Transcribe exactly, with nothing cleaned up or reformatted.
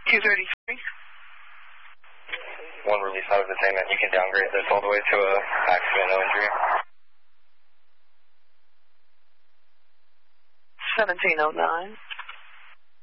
two thirty-three. One release out of detainment. You can downgrade this all the way to a accident, no injury. seventeen oh nine.